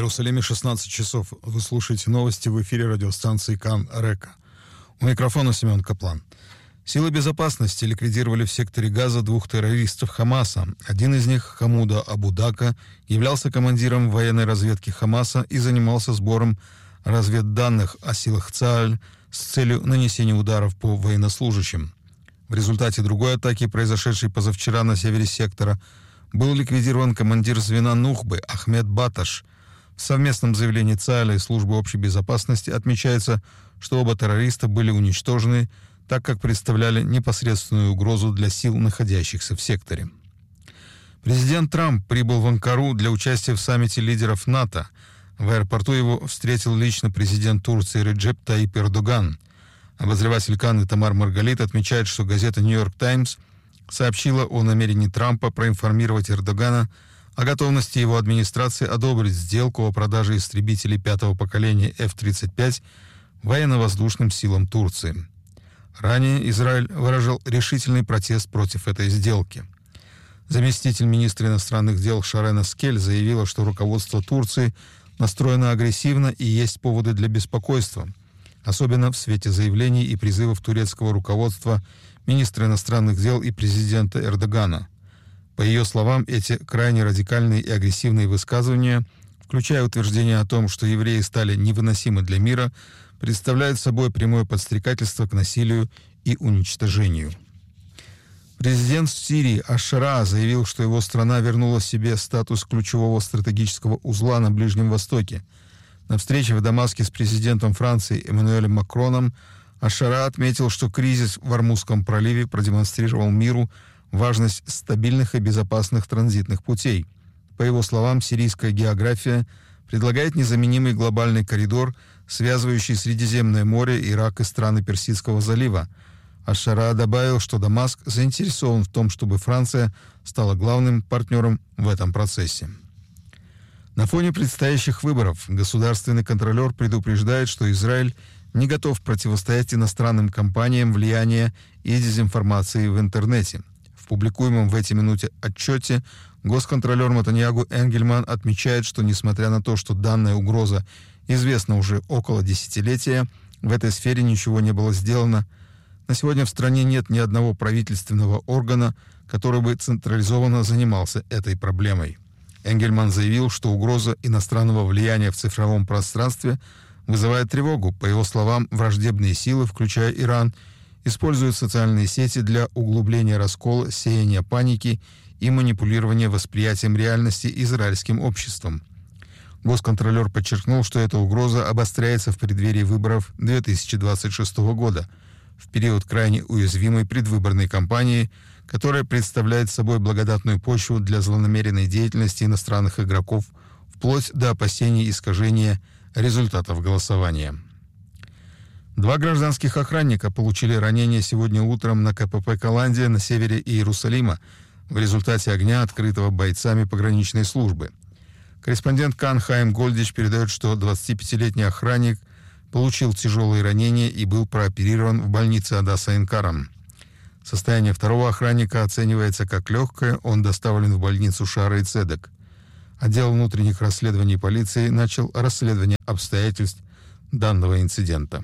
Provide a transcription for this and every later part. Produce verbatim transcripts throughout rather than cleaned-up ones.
Иерусалиме шестнадцать часов. Вы слушаете новости в эфире радиостанции Кан Река. У микрофона Семен Каплан. Силы безопасности ликвидировали в секторе Газа двух террористов Хамаса. Один из них, Хамуда Абу-Дака, являлся командиром военной разведки Хамаса и занимался сбором разведданных о силах ЦААЛЬ с целью нанесения ударов по военнослужащим. В результате другой атаки, произошедшей позавчера на севере сектора, был ликвидирован командир звена Нухбы Ахмед Баташ. В совместном заявлении ЦААЛя и службы общей безопасности отмечается, что оба террориста были уничтожены, так как представляли непосредственную угрозу для сил, находящихся в секторе. Президент Трамп прибыл в Анкару для участия в саммите лидеров НАТО. В аэропорту его встретил лично президент Турции Реджеп Таyyip Эрдоган. Обозреватель Канны Тамар Маргалит отмечает, что газета «Нью-Йорк Таймс» сообщила о намерении Трампа проинформировать Эрдогана о готовности его администрации одобрить сделку о продаже истребителей пятого поколения эф тридцать пять военно-воздушным силам Турции. Ранее Израиль выражал решительный протест против этой сделки. Заместитель министра иностранных дел Шарен Аскель заявила, что руководство Турции настроено агрессивно и есть поводы для беспокойства, особенно в свете заявлений и призывов турецкого руководства, министра иностранных дел и президента Эрдогана. По ее словам, эти крайне радикальные и агрессивные высказывания, включая утверждение о том, что евреи стали невыносимы для мира, представляют собой прямое подстрекательство к насилию и уничтожению. Президент Сирии Аш-Шара заявил, что его страна вернула себе статус ключевого стратегического узла на Ближнем Востоке. На встрече в Дамаске с президентом Франции Эммануэлем Макроном Аш-Шара отметил, что кризис в Ормузском проливе продемонстрировал миру важность стабильных и безопасных транзитных путей. По его словам, сирийская география предлагает незаменимый глобальный коридор, связывающий Средиземное море, Ирак и страны Персидского залива. Аш-Шара добавил, что Дамаск заинтересован в том, чтобы Франция стала главным партнером в этом процессе. На фоне предстоящих выборов государственный контролер предупреждает, что Израиль не готов противостоять иностранным компаниям влияния и дезинформации в интернете. В публикуемом в эти минуты отчете госконтролер Матаньягу Энгельман отмечает, что несмотря на то, что данная угроза известна уже около десятилетия, в этой сфере ничего не было сделано. На сегодня в стране нет ни одного правительственного органа, который бы централизованно занимался этой проблемой. Энгельман заявил, что угроза иностранного влияния в цифровом пространстве вызывает тревогу. По его словам, враждебные силы, включая Иран, используют социальные сети для углубления раскола, сеяния паники и манипулирования восприятием реальности израильским обществом. Госконтролер подчеркнул, что эта угроза обостряется в преддверии выборов две тысячи двадцать шестого года, в период крайне уязвимой предвыборной кампании, которая представляет собой благодатную почву для злонамеренной деятельности иностранных игроков, вплоть до опасений искажения результатов голосования. Два гражданских охранника получили ранения сегодня утром на ка пэ пэ «Каландия» на севере Иерусалима в результате огня, открытого бойцами пограничной службы. Корреспондент Кан Хайм Гольдич передает, что двадцатипятилетний охранник получил тяжелые ранения и был прооперирован в больнице Адаса Ин-Карам. Состояние второго охранника оценивается как легкое, он доставлен в больницу Шаара и-Цедек. Отдел внутренних расследований полиции начал расследование обстоятельств данного инцидента.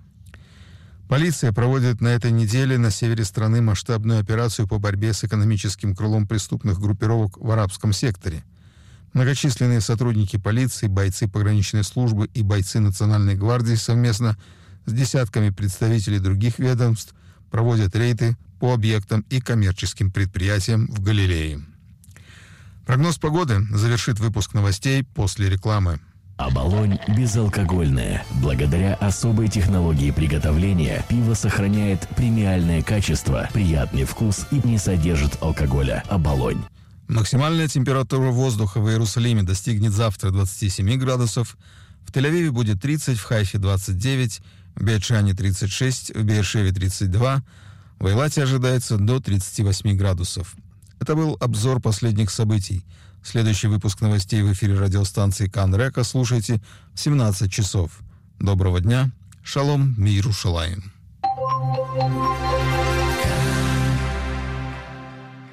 Полиция проводит на этой неделе на севере страны масштабную операцию по борьбе с экономическим крылом преступных группировок в арабском секторе. Многочисленные сотрудники полиции, бойцы пограничной службы и бойцы Национальной гвардии совместно с десятками представителей других ведомств проводят рейды по объектам и коммерческим предприятиям в Галилее. Прогноз погоды завершит выпуск новостей после рекламы. Оболонь безалкогольное. Благодаря особой технологии приготовления пиво сохраняет премиальное качество, приятный вкус и не содержит алкоголя. Оболонь. Максимальная температура воздуха в Иерусалиме достигнет завтра двадцати семи градусов, в Тель-Авиве будет тридцать, в Хайфе двадцать девять, в Бейт-Шане тридцать шесть, в Беэр-Шеве тридцать два, в Эйлате ожидается до тридцати восьми градусов. Это был обзор последних событий. Следующий выпуск новостей в эфире радиостанции Кан Река слушайте в семнадцать часов. Доброго дня. Шалом Миерушалаим.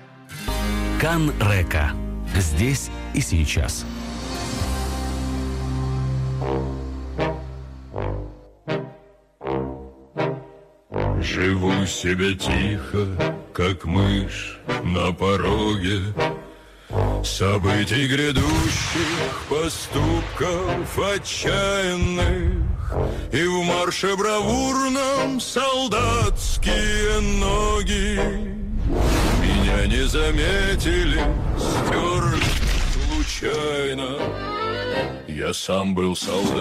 Кан Река. Здесь и сейчас. Живу себе тихо, как мышь на пороге событий грядущих, поступков отчаянных, и в марше бравурном солдатские ноги меня не заметили, стерли случайно. Я сам был солдат.